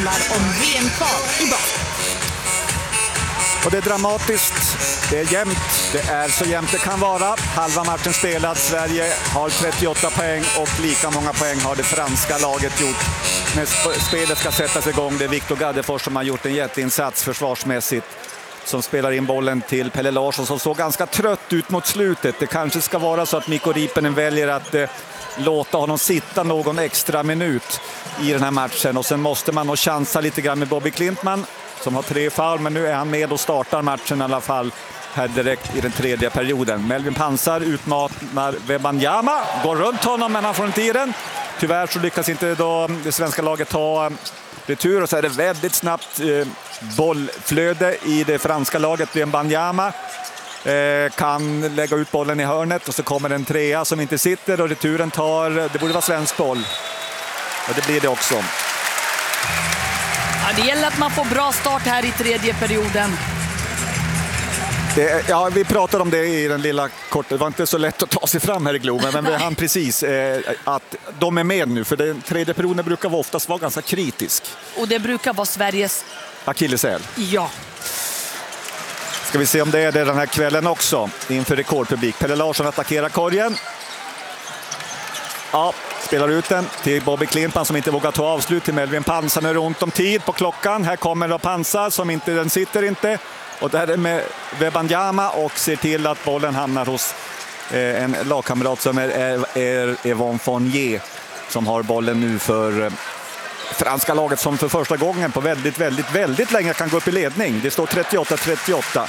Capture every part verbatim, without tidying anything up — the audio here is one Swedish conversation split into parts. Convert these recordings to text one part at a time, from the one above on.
handlar om V M-kval i basket. Och det är dramatiskt, det är jämnt, det är så jämnt det kan vara. Halva matchen spelad, Sverige har trettioåtta poäng och lika många poäng har det franska laget gjort. När spelet ska sättas igång, det är Viktor Gaddefors som har gjort en jätteinsats försvarsmässigt. Som spelar in bollen till Pelle Larsson som såg ganska trött ut mot slutet. Det kanske ska vara så att Mikko Riippinen väljer att eh, låta honom sitta någon extra minut i den här matchen. Och sen måste man nog chansa lite grann med Bobby Klintman som har tre foul, men nu är han med och startar matchen i alla fall här direkt i den tredje perioden. Melvin Pansar utmanar Wembanyama, går runt honom men han får inte i den. Tyvärr så lyckas inte då det svenska laget ta retur och så är det väldigt snabbt eh, bollflöde i det franska laget. Wembanyama eh, kan lägga ut bollen i hörnet och så kommer en trea som inte sitter och returen tar, det borde vara svensk boll. Och det blir det också. Ja, det gäller att man får bra start här i tredje perioden. Det, ja, vi pratade om det i den lilla korta. Det var inte så lätt att ta sig fram här i Globen, men vi hann precis eh, att de är med nu. För den tredje perioden brukar oftast vara ganska kritisk. Och det brukar vara Sveriges akilleshäl. Ja. Ska vi se om det är det den här kvällen också. Inför rekordpublik. Pelle Larsson attackerar korgen. Ja, spelar ut den till Bobby Klintman som inte vågar ta avslut till Melvin Pansar. Nu är det ont om tid på klockan. Här kommer då Pansar som inte, den sitter inte. Och där är med Wembanyama och ser till att bollen hamnar hos eh, en lagkamrat som är, är, är Yvonne Fournier som har bollen nu för eh, franska laget som för första gången på väldigt, väldigt, väldigt länge kan gå upp i ledning. Det står trettioåtta trettioåtta.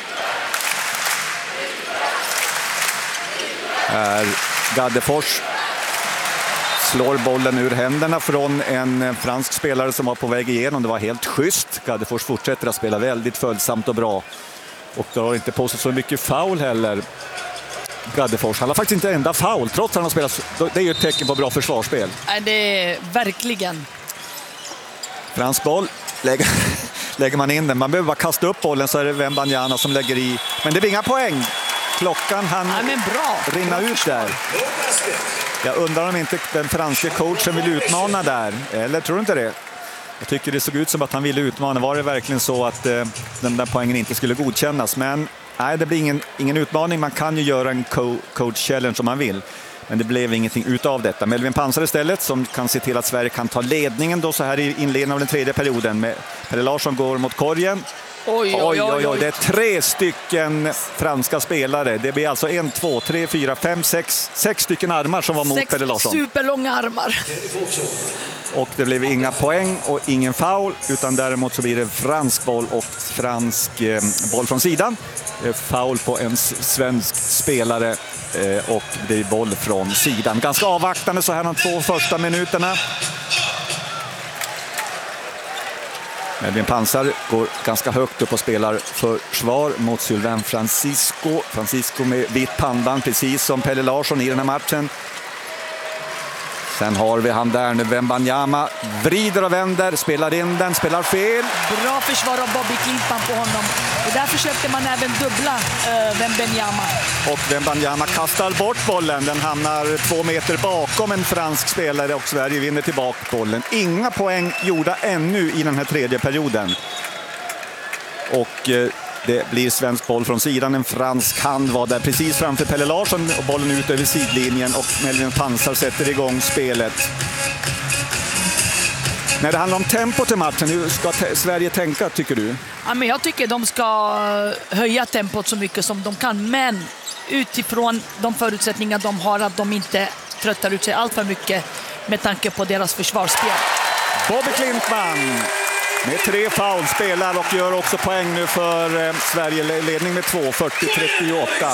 Här Gaddefors slår bollen ur händerna från en fransk spelare som var på väg igenom. Det var helt schysst. Gaddefors fortsätter att spela väldigt följsamt och bra. Och då har inte på sig så mycket foul heller. Gaddefors. Han har faktiskt inte enda foul trots att han har spelat. Det är ju ett tecken på bra försvarsspel. Det är verkligen. Fransk boll. Lägger, lägger man in den. Man behöver bara kasta upp bollen så är det Wembanyama som lägger i. Men det blir inga poäng. Klockan han ja, men bra. rinna ut där. Jag undrar om inte den franska coachen vill utmana där. Eller tror du inte det? Jag tycker det såg ut som att han ville utmana. Var det verkligen så att eh, den där poängen inte skulle godkännas? Men nej, det blir ingen, ingen utmaning. Man kan ju göra en co- coach challenge om man vill. Men det blev ingenting utav detta. Melvin Pansar istället som kan se till att Sverige kan ta ledningen då så här i inledningen av den tredje perioden. Med Pelle Larsson går mot korgen. Oj, oj, oj, oj. Det är tre stycken franska spelare. Det blir alltså en, två, tre, fyra, fem, sex, sex stycken armar som var mot sex Pelle Larsson. Superlånga armar. Och det blev inga poäng och ingen foul, utan däremot så blir det fransk boll och fransk eh, boll från sidan. Eh, foul på en svensk spelare eh, och det är boll från sidan. Ganska avvaktande så här de två första minuterna. Melvin Pansar går ganska högt upp och spelar försvar mot Sylvain Francisco. Francisco med vitt pannband, precis som Pelle Larsson i den här matchen. Sen har vi han där nu, Wembanyama vrider och vänder, spelar in den, spelar fel. Bra försvar av Bobby Klintman på honom. Och där försökte man även dubbla uh, Wembanyama. Och Wembanyama kastar bort bollen. Den hamnar två meter bakom en fransk spelare och Sverige vinner tillbaka bollen. Inga poäng gjorda ännu i den här tredje perioden. Och uh, det blir svensk boll från sidan. En fransk hand var där precis framför Pelle Larsson och bollen ut över sidlinjen och Melvin Pansar sätter igång spelet. När det handlar om tempo till matchen, hur ska Sverige tänka tycker du? Ja, men jag tycker de ska höja tempot så mycket som de kan, men utifrån de förutsättningar de har att de inte tröttar ut sig allt för mycket med tanke på deras försvarsspel. Bobby Klintman med tre foul spelar och gör också poäng nu för eh, Sverige, ledning med två, fyrtio trettioåtta.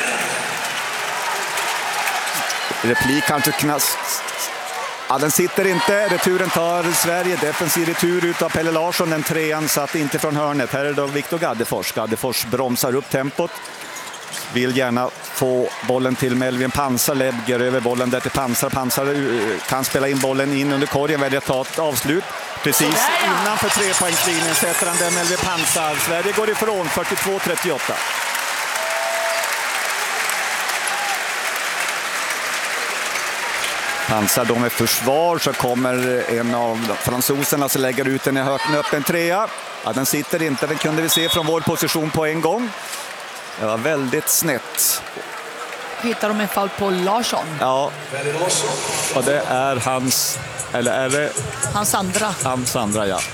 Replik kanske knast. Ja, den sitter inte. Returen tar Sverige. Defensiv retur ut av Pelle Larsson. Den trean satt inte från hörnet. Här är då Viktor Gaddefors. Gaddefors bromsar upp tempot. Vill gärna få bollen till Melvin Pansar. Lägger över bollen där till Pansar. Pansar kan spela in bollen in under korgen. Väljer att ta ett avslut. Precis innanför trepoängslinjen sätter han den Melvin Pansar. Sverige går ifrån fyrtiotvå trettioåtta. Pansar de med försvar, så kommer en av fransoserna som lägger ut den i högt öppen trea. Ja, den sitter inte, den kunde vi se från vår position på en gång. Det var väldigt snett. Hittar de en fall på Larsson? Ja, och det är hans, eller är det? Hans andra. Hans andra, ja.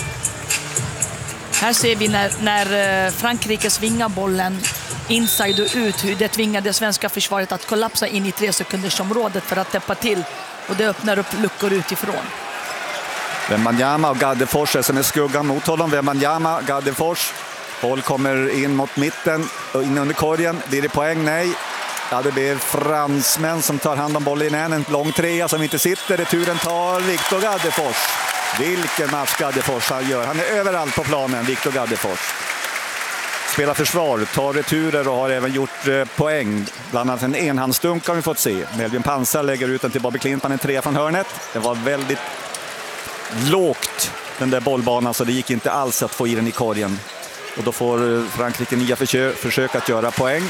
Här ser vi när, när Frankrike svingar bollen inside och ut, hur det tvingar det svenska försvaret att kollapsa in i tre sekundersområdet för att täppa till. Och det öppnar upp luckor utifrån. Wembanyama och Gaddefors är som är skuggan mot honom. Wembanyama, Gaddefors. Boll kommer in mot mitten och in under korgen. Blir det poäng? Nej. Ja, det blir fransmän som tar hand om bollen igen. En lång trea som inte sitter. Returen tar Victor Gaddefors. Vilken match Gaddefors han gör. Han är överallt på planen, Victor Gaddefors. Spelar försvar, tar returer och har även gjort eh, poäng. Bland annat en enhandsdunk har vi fått se. Melvin Pansar lägger ut den till Bobby Klintman, en trea från hörnet. Det var väldigt lågt, den där bollbanan, så det gick inte alls att få i den i korgen. Och då får Frankrike nya försök, försök att göra poäng.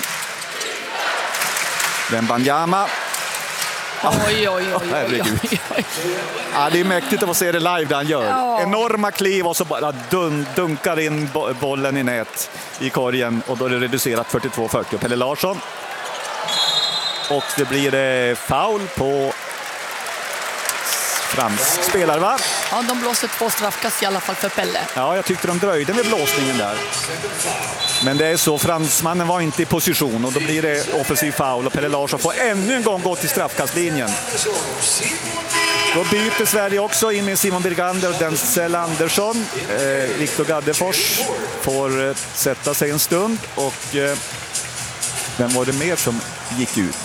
Wembanyama. Oj, oj, oj, oj, oj, oj. Ja, det är mäktigt att få se det live där han gör. Ja. Enorma kliv och så bara dun, dunkar in bollen i nät i korgen. Och då är det reducerat fyrtiotvå fyrtio. Pelle Larsson. Och det blir eh, foul på fransk spelare, va? Ja, de blåser två straffkast i alla fall för Pelle. Ja, jag tyckte de dröjde med blåsningen där. Men det är så, fransmannen var inte i position och då blir det offensiv foul och Pelle Larsson får ännu en gång gå till straffkastlinjen. Då byter Sverige också in med Simon Birgander och Denzel Andersson. Eh, Victor Gaddefors får eh, sätta sig en stund och eh, vem var det mer som gick ut?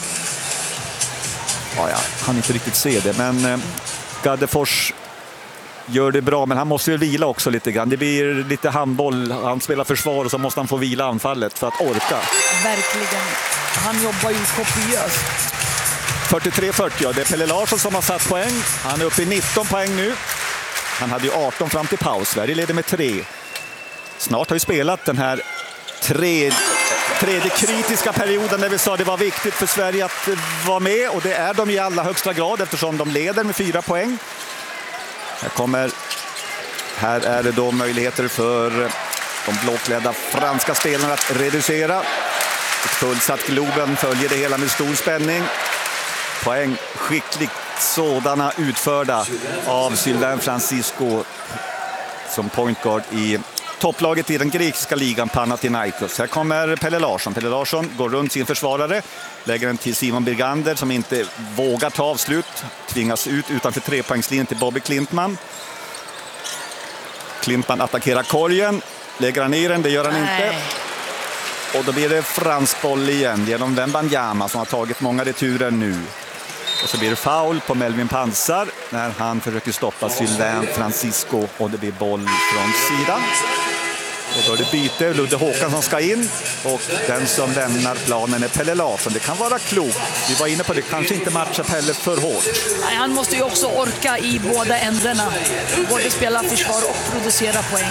Ja, jag kan inte riktigt se det, men eh, Gaddefors gör det bra, men han måste ju vila också lite grann. Det blir lite handboll, han spelar försvar och så måste han få vila anfallet för att orka. Verkligen, han jobbar ju kopiöst. fyrtiotre fyrtio, ja, det är Pelle Larsson som har satt poäng. Han är uppe i nitton poäng nu. Han hade ju arton fram till paus. Sverige leder med tre. Snart har vi spelat den här tre, tredje kritiska perioden där vi sa det var viktigt för Sverige att vara med, och det är de i allra högsta grad eftersom de leder med fyra poäng. Här kommer, här är det då möjligheter för de blåklädda franska spelarna att reducera. Ett fullsatt Globen följer det hela med stor spänning. Poäng skickligt sådana utförda av Sylvain Francisco som point guard i topplaget i den grekiska ligan Panathinaikos. Här kommer Pelle Larsson. Pelle Larsson går runt sin försvarare, lägger den till Simon Birgander som inte vågar ta avslut. Tvingas ut utanför trepoängslinjen till Bobby Klintman. Klintman attackerar korgen. Lägger han ner den, det gör han inte. Och då blir det fransk boll igen genom Wembanyama som har tagit många returer nu. Och så blir det foul på Melvin Pansar när han försöker stoppa Sylvain Francisco och det blir boll från sidan. Och då är det byte, Ludde Håkansson ska in och den som lämnar planen är Pelle Larsson. Det kan vara klokt. Vi var inne på det, kanske inte matcha Pelle för hårt. Nej, han måste ju också orka i båda ändarna. Både spela försvar och producera poäng.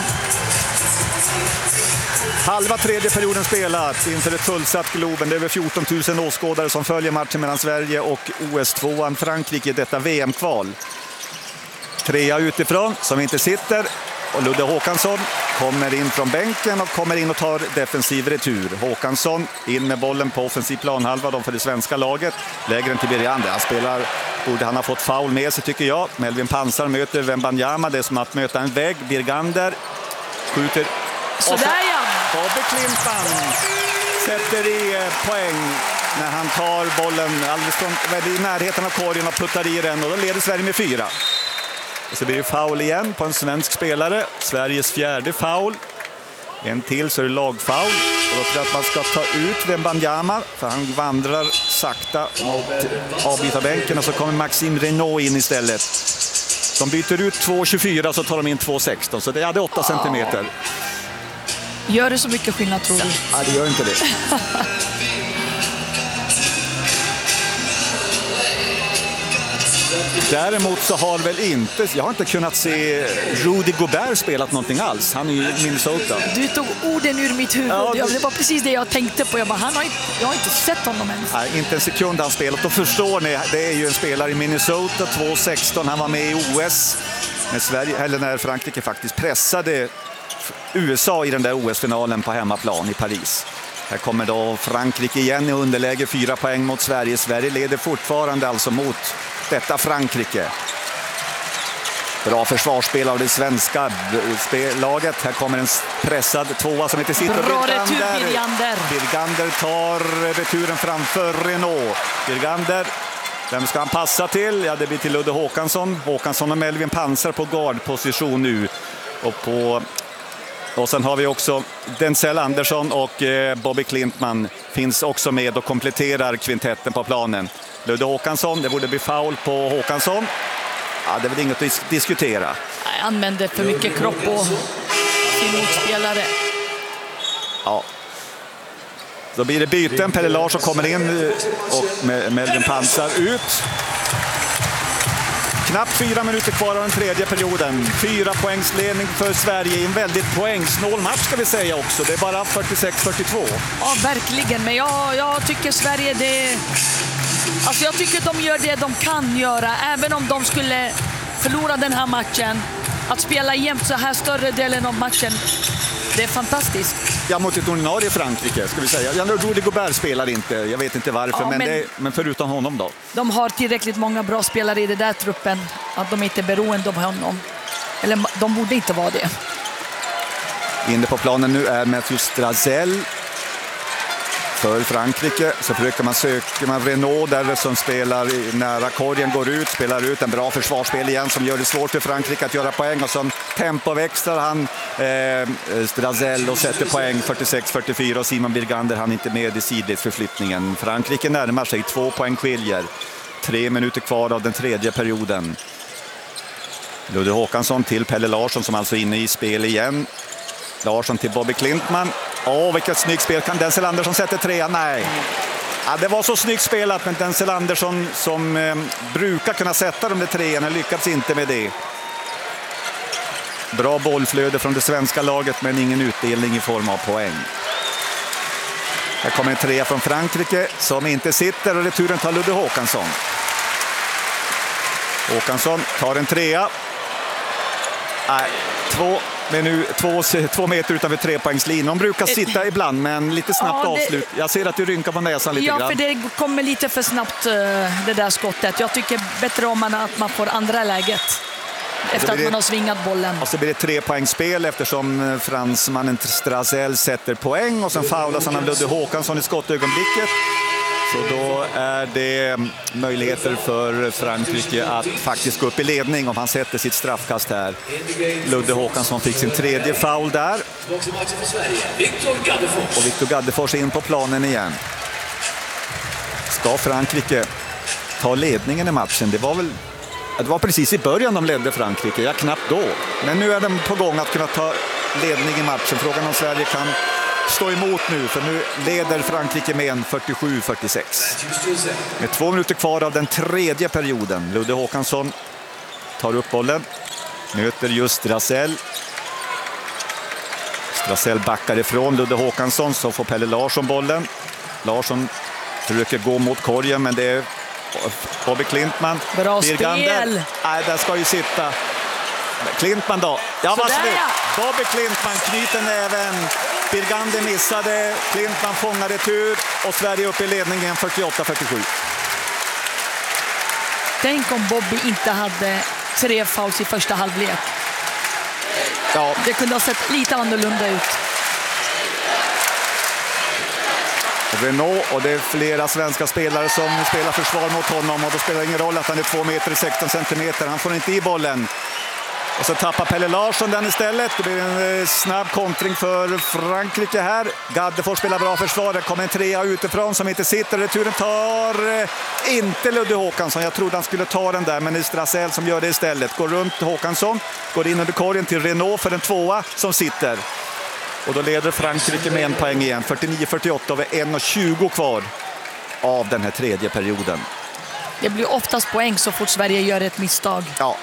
Halva tredje perioden spelat inför ett fullsatt Globen. Det är över fjorton tusen åskådare som följer matchen mellan Sverige och O S tvåan Frankrike i detta V M-kval. Trea utifrån som inte sitter. Och Ludde Håkansson kommer in från bänken och kommer in och tar defensiv retur. Håkansson in med bollen på offensiv planhalva de för det svenska laget. Lägger den till Birgander. Han spelar, borde han ha fått foul med sig tycker jag. Melvin Pansar möter Wembanyama. Det är som att möta en vägg. Birgander skjuter. Sådär ja! Bobby Klintman sätter i poäng när han tar bollen alldeles från, i närheten av korgen och puttar i den. Och då leder Sverige med fyra. Och så blir det foul igen på en svensk spelare. Sveriges fjärde foul. En till så är det lagfoul. Och då tror jag att man ska ta ut Wembanyama för han vandrar sakta mot avbytarbänken. Och så kommer Maxime Renaud in istället. De byter ut två tjugofyra så tar de in två sexton. Så det hade åtta centimeter. Gör det så mycket skillnad tror du? Ja, det gör inte det. Däremot så har väl inte, jag har inte kunnat se Rudy Gobert spelat någonting alls. Han är ju i Minnesota. Du tog orden ur mitt huvud. Ja, det... det var precis det jag tänkte på. Jag, bara, han har inte, jag har inte sett honom ens. Nej, inte en sekund han spelat. Då förstår ni, det är ju en spelare i Minnesota, två sexton. Han var med i O S när, Sverige, eller när Frankrike faktiskt pressade U S A i den där O S-finalen på hemmaplan i Paris. Här kommer då Frankrike igen i underläge, fyra poäng mot Sverige. Sverige leder fortfarande alltså mot detta Frankrike. Bra försvarsspel av det svenska laget. Här kommer en pressad tvåa som heter sitter. Bra retur, Birgander. Birgander tar returen framför Renault. Birgander, vem ska han passa till? Ja, det blir till Ludde Håkansson. Håkansson och Melvin Pansar på guardposition nu. Och på... Och sen har vi också Denzel Andersson och Bobby Klintman finns också med och kompletterar kvintetten på planen. Ludde Håkansson, det borde bli foul på Håkansson. Ja, det är väl inget att dis- diskutera. Jag använder för mycket kropp på sin motspelare. Ja. Då blir det byten. Pelle Larsson kommer in och Melvin Pansar ut. Knappt fyra minuter kvar av den tredje perioden. Fyra poängsledning för Sverige i en väldigt poängsnål match ska vi säga också. Det är bara fyrtiosex fyrtiotvå. Ja, verkligen. Men jag, jag tycker Sverige det... Alltså jag tycker de gör det de kan göra. Även om de skulle förlora den här matchen. Att spela jämt så här större delen av matchen. Det är fantastiskt. Ja, mot ett ordinarie Frankrike ska vi säga. Jag tror Rudy Gobert spelar inte. Jag vet inte varför, ja, men, men, det, men förutom honom då. De har tillräckligt många bra spelare i den där truppen. Att de inte är beroende av honom. Eller de borde inte vara det. Inne på planen nu är Mathieu Strazel. För Frankrike så försöker man söka man Renault där som spelar nära korgen, går ut, spelar ut en bra försvarsspel igen som gör det svårt för Frankrike att göra poäng och som tempoväxlar han eh, Strazel och sätter poäng fyrtiosex fyrtiofyra och Simon Birgander han inte med i sidledsförflyttningen. Frankrike närmar sig, två poäng skiljer. Tre minuter kvar av den tredje perioden. Ludde Håkansson till Pelle Larsson som alltså är inne i spel igen. Larsson till Bobby Klintman. Åh, vilket snyggt spel. Kan Denzel Andersson sätta trea? Nej. Ja, det var så snyggt spelat, men Denzel Andersson som eh, brukar kunna sätta de där treorna lyckats inte med det. Bra bollflöde från det svenska laget, men ingen utdelning i form av poäng. Här kommer en trea från Frankrike som inte sitter och returen tar Ludde Håkansson. Håkansson tar en trea. Nej, två... Men nu två, två meter utanför trepoängslinjen. De brukar sitta ibland, men lite snabbt ja, det... avslut. Jag ser att du rynkar på näsan lite ja, grann. Ja, för det kommer lite för snabbt det där skottet. Jag tycker bättre om att man får andra läget efter att man har svingat bollen. Och så blir det trepoängsspel eftersom fransmannen Strazel sätter poäng och sen faulas han av Ludde Håkansson i skottögonblicket. Så då är det möjligheter för Frankrike att faktiskt gå upp i ledning om han sätter sitt straffkast här. Ludde Håkansson fick sin tredje foul där. Och Victor Gaddefors är in på planen igen. Ska Frankrike ta ledningen i matchen? Det var väl det var precis i början de ledde Frankrike, ja knappt då. Men nu är de på gång att kunna ta ledning i matchen. Frågan om Sverige kan stå emot nu, för nu leder Frankrike med en fyrtiosju fyrtiosex. Med två minuter kvar av den tredje perioden. Ludde Håkansson tar upp bollen. Möter just Strazel. Strazel backar ifrån Ludde Håkansson, så får Pelle Larsson bollen. Larsson försöker gå mot korgen, men det är Bobby Klintman. Bra spel! Nej, där ska ju sitta. Klintman då. Ja, vad snyggt. Bobby Klintman knyter näven. Birgander missade. Klintman fångar retur. Och Sverige upp i ledningen fyrtioåtta fyrtiosju. Tänk om Bobby inte hade tre fouls i första halvlek. Ja. Det kunde ha sett lite annorlunda ut. Renault, och det är flera svenska spelare som spelar försvar mot honom, och då spelar det ingen roll att han är två meter sexton centimeter. Han får inte i bollen. Och så tappar Pelle Larsson den istället. Det blir en snabb kontring för Frankrike här. Gaddefors spelar bra försvar. Det kommer en trea utifrån som inte sitter. Returen tar inte Ludde Håkansson. Jag trodde han skulle ta den där, men det är Strazel som gör det istället. Går runt Håkansson, går in under korgen till Renault för en tvåa som sitter. Och då leder Frankrike med en poäng igen. fyrtionio fyrtioåtta och en och tjugo kvar av den här tredje perioden. Det blir oftast poäng så fort Sverige gör ett misstag. Ja.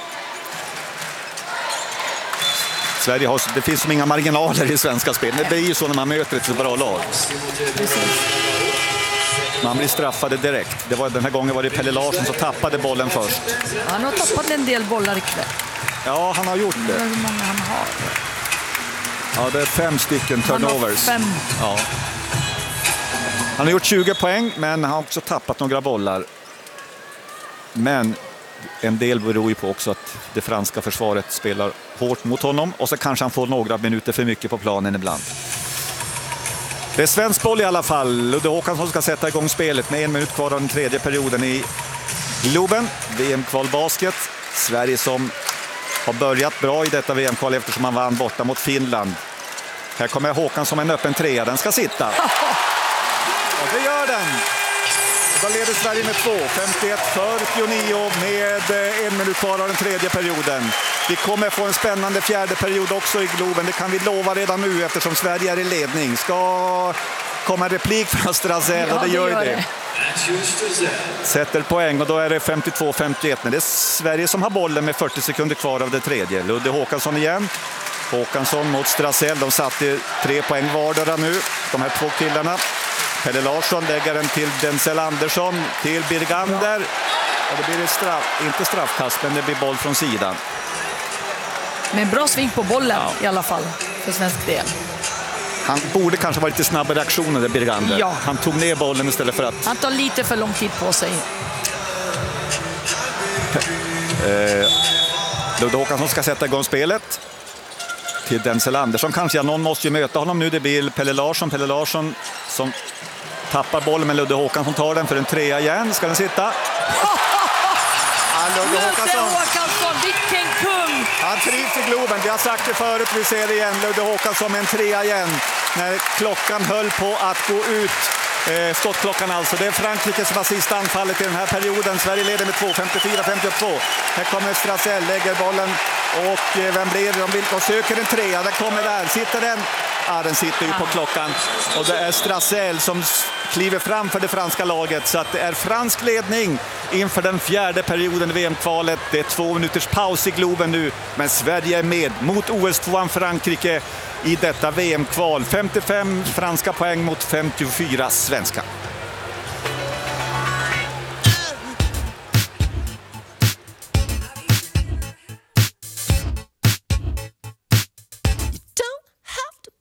Sverige har, det finns som inga marginaler i svenska spel. Det blir ju så när man möter ett så bra lag. Precis. Man blir straffade direkt. Det var, den här gången var det Pelle Larsson som tappade bollen först. Han har tappat en del bollar ikväll. Ja, han har gjort det. Hur många han har? Ja, det är fem stycken turnovers. Fem. Ja. Han har gjort tjugo poäng, men han har också tappat några bollar. Men en del beror ju på också att det franska försvaret spelar hårt mot honom. Och så kanske han får några minuter för mycket på planen ibland. Det är svensk boll i alla fall. Ludde Håkansson ska sätta igång spelet med en minut kvar av den tredje perioden i Globen. V M-kvalbasket. Sverige som har börjat bra i detta V M-kval eftersom man vann borta mot Finland. Här kommer Håkansson som en öppen trea. Den ska sitta. Och det gör den. Och då leder Sverige med två. femtioett för Pionio med en minut kvar av den tredje perioden. Vi kommer få en spännande fjärde period också i Globen. Det kan vi lova redan nu eftersom Sverige är i ledning. Ska komma en replik från Strazel ja, och det gör ju det. det. Sätter poäng och då är det femtiotvå femtioett. Men det är Sverige som har bollen med fyrtio sekunder kvar av det tredje. Ludde Håkansson igen. Håkansson mot Strazel. De satte tre poäng vardera nu, de här två killarna. Pelle Larsson lägger den till Denzel Andersson, till Birgander. Och det blir ett straff, inte straffkast, men det blir boll från sidan. Men bra sving på bollen ja. I alla fall, för svensk del. Han borde kanske vara lite snabbare reaktioner där Birgander. Ja. Han tog ner bollen istället för att... Han tar lite för lång tid på sig. Eh, Ludde Håkansson ska sätta igång spelet. Till Denzel Andersson kanske, ja, någon måste ju möta honom nu. Det blir Pelle Larsson, Pelle Larsson som tappar bollen, men Ludde Håkansson tar den för en trea igen. Ska den sitta? Ah, Ludde Håkansson. Håkansson, vilken kung! Han trivs i Globen, vi har sagt det förut, vi ser det igen. Ludde Håkansson med en trea igen. När klockan höll på att gå ut. Eh, skottklockan alltså. Det är Frankrike som var sista anfallet i den här perioden. Sverige leder med två, femtiofyra femtiotvå. Här kommer Strazel, lägger bollen. Och eh, vem blir det? De vill och söker en trea. Den kommer där. Sitter den? Ja, den sitter ju på klockan. Och det är Strazel som kliver fram för det franska laget. Så att det är fransk ledning inför den fjärde perioden i V M-kvalet. Det är två minuters paus i Globen nu. Men Sverige är med mot O S-tvåan Frankrike i detta V M-kval. femtiofem franska poäng mot femtiofyra svenska.